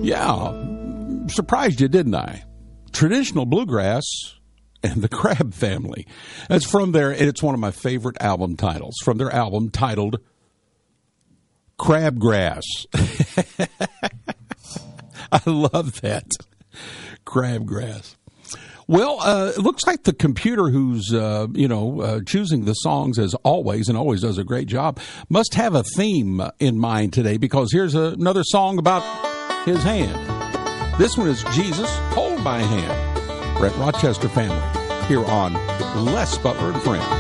Yeah, surprised you, didn't I? Traditional Bluegrass and the Crab Family. That's from their, and it's one of my favorite album titles, from their album titled Crabgrass. I love that. Crabgrass. Well, it looks like the computer who's, choosing the songs as always, and always does a great job, must have a theme in mind today, because here's another song about his hand. This one is Jesus, Hold My Hand. Brett Rochester Family here on Les Butler and Friends.